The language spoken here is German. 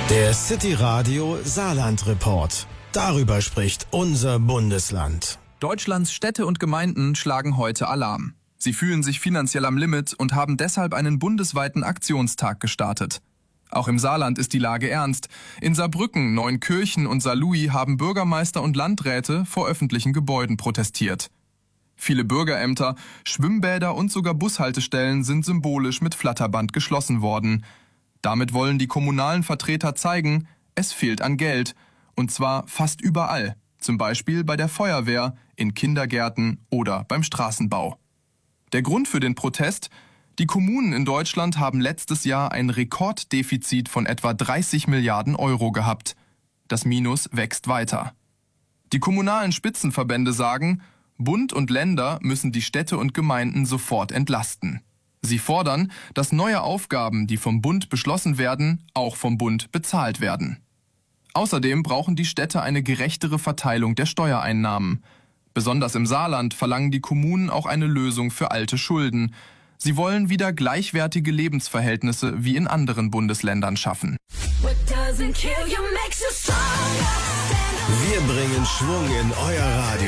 Der City Radio Saarland Report. Darüber spricht unser Bundesland. Deutschlands Städte und Gemeinden schlagen heute Alarm. Sie fühlen sich finanziell am Limit und haben deshalb einen bundesweiten Aktionstag gestartet. Auch im Saarland ist die Lage ernst. In Saarbrücken, Neunkirchen und Saarlouis haben Bürgermeister und Landräte vor öffentlichen Gebäuden protestiert. Viele Bürgerämter, Schwimmbäder und sogar Bushaltestellen sind symbolisch mit Flatterband geschlossen worden. Damit wollen die kommunalen Vertreter zeigen, es fehlt an Geld. Und zwar fast überall. Zum Beispiel bei der Feuerwehr, in Kindergärten oder beim Straßenbau. Der Grund für den Protest? Die Kommunen in Deutschland haben letztes Jahr ein Rekorddefizit von etwa 30 Milliarden Euro gehabt. Das Minus wächst weiter. Die kommunalen Spitzenverbände sagen, Bund und Länder müssen die Städte und Gemeinden sofort entlasten. Sie fordern, dass neue Aufgaben, die vom Bund beschlossen werden, auch vom Bund bezahlt werden. Außerdem brauchen die Städte eine gerechtere Verteilung der Steuereinnahmen. Besonders im Saarland verlangen die Kommunen auch eine Lösung für alte Schulden. Sie wollen wieder gleichwertige Lebensverhältnisse wie in anderen Bundesländern schaffen. Wir bringen Schwung in euer Radio.